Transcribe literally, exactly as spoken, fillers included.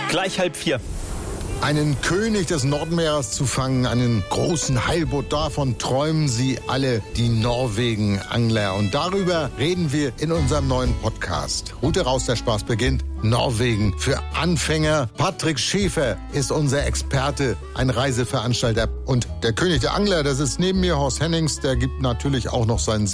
Gleich halb vier. Einen König des Nordmeeres zu fangen, einen großen Heilbutt, davon träumen sie alle, die Norwegen-Angler. Und darüber reden wir in unserem neuen Podcast. Route raus, der Spaß beginnt. Norwegen für Anfänger. Patrick Schäfer ist unser Experte, ein Reiseveranstalter. Und der König der Angler, das ist neben mir Horst Hennings, der gibt natürlich auch noch seinen